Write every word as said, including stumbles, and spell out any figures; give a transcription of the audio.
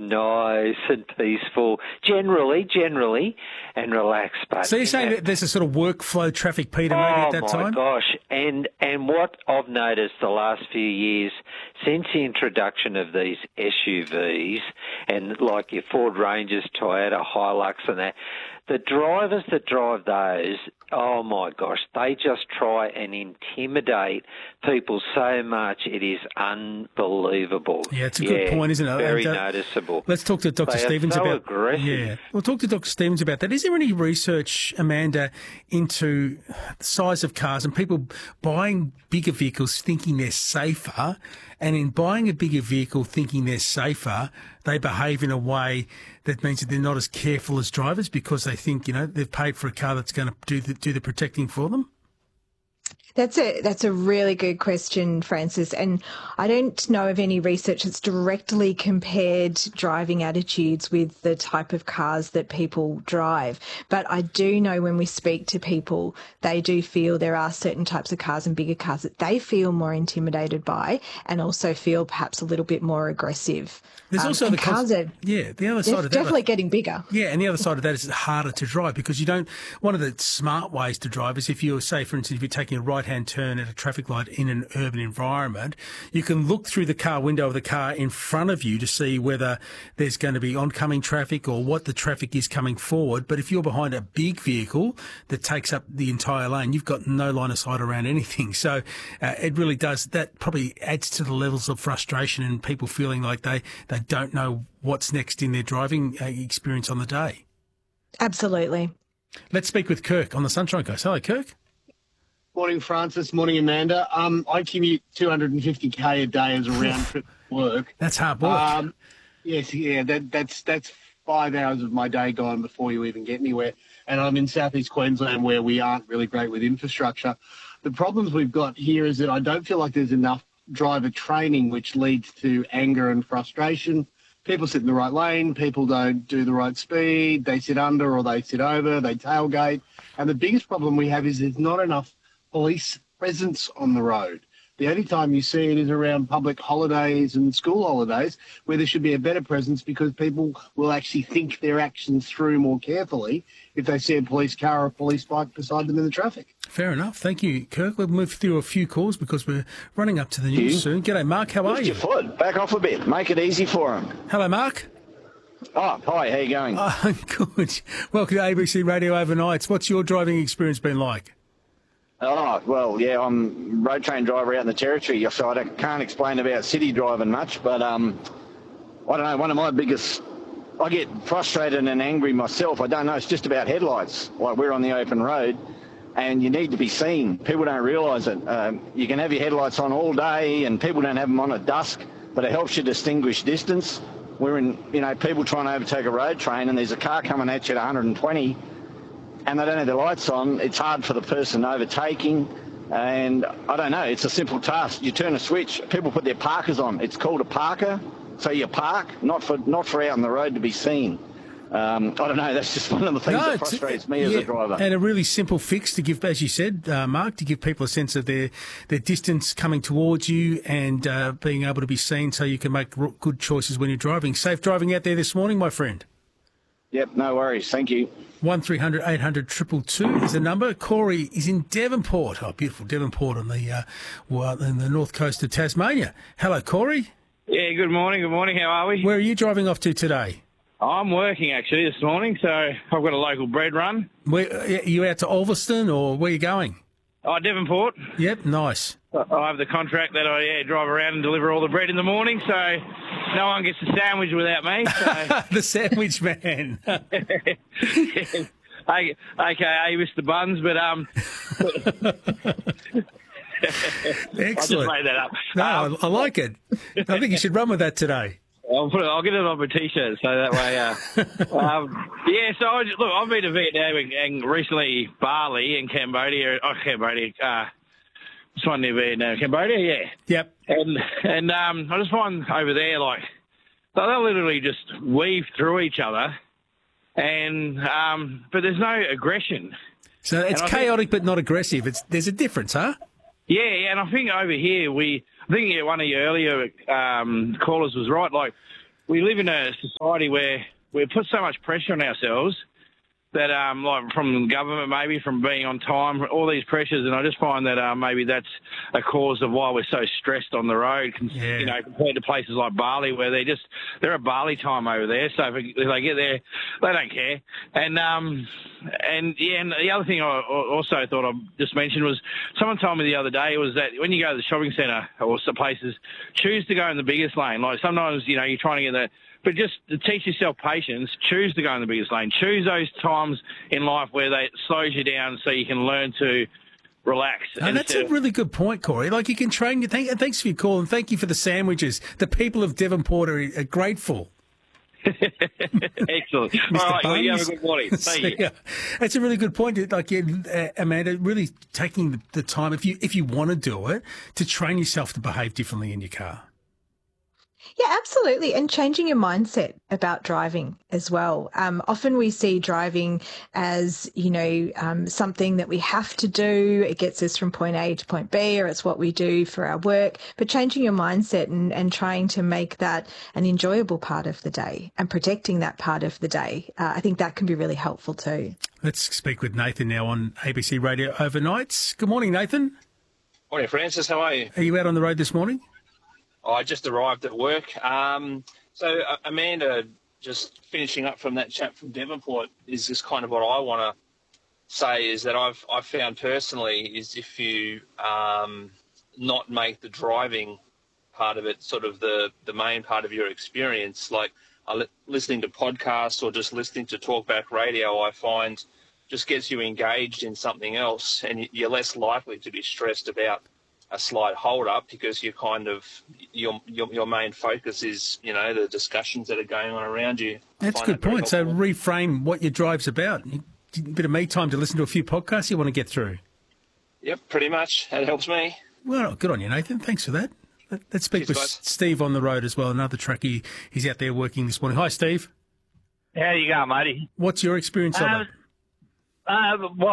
nice and peaceful, generally, generally, and relaxed. But so you're saying that there's a sort of workflow traffic, Peter, maybe oh at that my time? gosh, and and what I've noticed the last few years since the introduction of these S U Vs and like your Ford Rangers, Toyota Hilux and that, the drivers that drive those, oh my gosh, they just try and intimidate people so much. It is unbelievable. Yeah, it's a good yeah, point, isn't it? Very And, uh, noticeable. Let's talk to Doctor They are Stevens so about aggressive. Yeah, we'll talk to Doctor Stevens about that. Is there any research, Amanda, into the size of cars and people buying bigger vehicles thinking they're safer, and in buying a bigger vehicle thinking they're safer, they behave in a way that means that they're not as careful as drivers because they think, you know, they've paid for a car that's going to do the, do the protecting for them? That's a that's a really good question, Francis. And I don't know of any research that's directly compared driving attitudes with the type of cars that people drive. But I do know when we speak to people, they do feel there are certain types of cars and bigger cars that they feel more intimidated by and also feel perhaps a little bit more aggressive. There's Um, also and the cons- cars are yeah, the other side of that. definitely getting bigger. Yeah, and the other side of that is it's harder to drive because you don't. One of the smart ways to drive is if you're, say, for instance, if you're taking a right-hand turn at a traffic light in an urban environment, you can look through the car window of the car in front of you to see whether there's going to be oncoming traffic or what the traffic is coming forward. But if you're behind a big vehicle that takes up the entire lane, you've got no line of sight around anything. So uh, it really does. That probably adds to the levels of frustration and people feeling like they, they don't know what's next in their driving uh, experience on the day. Absolutely. Let's speak with Kirk on the Sunshine Coast. Hello, Kirk. Morning, Francis. Morning, Amanda. Um, I commute two hundred fifty k a day as a round trip to work. That's hard work. Um, yes, yeah, that, that's that's five hours of my day gone before you even get anywhere. And I'm in southeast Queensland where we aren't really great with infrastructure. The problems we've got here is that I don't feel like there's enough driver training, which leads to anger and frustration. People sit in the right lane, people don't do the right speed, they sit under or they sit over, they tailgate. And the biggest problem we have is there's not enough police presence on the road. The only time you see it is around public holidays and school holidays where there should be a better presence because people will actually think their actions through more carefully if they see a police car or a police bike beside them in the traffic. Fair enough. Thank you, Kirk. We'll move through a few calls because we're running up to the news You? soon. G'day, Mark. How are Lift you? your foot. Back off a bit. Make it easy for him. Hello, Mark. Oh, hi. How you going? Oh, good. Welcome to A B C Radio Overnights. What's your driving experience been like? Oh, well, yeah, I'm a road train driver out in the Territory, so I don't- can't explain about city driving much, but um, I don't know, one of my biggest, I get frustrated and angry myself. I don't know, it's just about headlights. Like, we're on the open road, and you need to be seen. People don't realise it. Um, you can have your headlights on all day, and people don't have them on at dusk, but it helps you distinguish distance. We're in, you know, people trying to overtake a road train, and there's a car coming at you at one hundred twenty, and they don't have their lights on. It's hard for the person overtaking, and I don't know, it's a simple task. You turn a switch, people put their parkers on. It's called a parker, so you park, not for not for out on the road to be seen. Um, I don't know, that's just one of the things No, that it's- frustrates me yeah, as a driver. And a really simple fix to give, as you said, uh, Mark, to give people a sense of their, their distance coming towards you and uh, being able to be seen so you can make r- good choices when you're driving. Safe driving out there this morning, my friend. Yep, no worries, thank you. one three hundred eight hundred two two two is the number. Corey is in Devonport. Oh, beautiful Devonport on the uh, well, in the north coast of Tasmania. Hello, Corey. Yeah, good morning, good morning. How are we? Where are you driving off to today? I'm working, actually, this morning, so I've got a local bread run. Where, are you out to Ulverston or where are you going? Oh, Devonport. Yep, nice. I have the contract that I yeah, drive around and deliver all the bread in the morning, so no one gets a sandwich without me. So. The sandwich man. okay, okay, Mister Buns, but um, Excellent. I just made that up. No, Um, I, I like it. I think you should run with that today. I'll put it. I'll get it on my t-shirt so that way. Uh, um, yeah. So I, look, I've been to Vietnam and, and recently Bali and Cambodia. Oh, Cambodia. Uh, it's one near Vietnam, Cambodia. Yeah. Yep. And and um, I just find over there like they'll literally just weave through each other, and um, but there's no aggression. So it's And I chaotic but not aggressive. It's there's a difference, huh? Yeah, yeah, and I think over here we, I think yeah, one of your earlier um, callers was right. Like we live in a society where we put so much pressure on ourselves that, um, like from the government, maybe from being on time, all these pressures, and I just find that uh, maybe that's a cause of why we're so stressed on the road. Yeah. You know, compared to places like Bali, where they just they're at Bali time over there. So if, if they get there, they don't care. And um, and yeah, and the other thing I also thought I'd just mention was someone told me the other day was that when you go to the shopping centre or some places, choose to go in the biggest lane. Like sometimes you know you're trying to get the But just to teach yourself patience, choose to go in the biggest lane. Choose those times in life where they it slows you down so you can learn to relax. Oh, that's a really good point, Corey. Like you can train you. Thank, thanks for your call and thank you for the sandwiches. The people of Devonport are, are grateful. Excellent. All right, well, you have a good morning. Thank you. That's a really good point. Like uh, Amanda, really taking the, the time, if you if you want to do it, to train yourself to behave differently in your car. Yeah, absolutely. And changing your mindset about driving as well. Um, often we see driving as, you know, um, something that we have to do. It gets us from point A to point B, or it's what we do for our work. But changing your mindset and, and trying to make that an enjoyable part of the day and protecting that part of the day, uh, I think that can be really helpful too. Let's speak with Nathan now on A B C Radio Overnights. Good morning, Nathan. Morning, Francis. How are you? Are you out on the road this morning? I just arrived at work. Um, so, uh, Amanda, just finishing up from that chat from Devonport, is just kind of what I want to say is that I've I've found personally is if you um, not make the driving part of it sort of the, the main part of your experience, like uh, li- listening to podcasts or just listening to talkback radio, I find just gets you engaged in something else, and you're less likely to be stressed about a slight hold up because you kind of your, your your main focus is, you know, the discussions that are going on around you. That's a good that point. So reframe what your drive's about. A bit of me time to listen to a few podcasts you want to get through. Yep, pretty much. That helps me. Well, good on you, Nathan. Thanks for that. Let's speak Cheers, with guys. Steve on the road as well, another truckie. He's out there working this morning. Hi, Steve. How you going, matey? What's your experience of Um, it? Uh, well,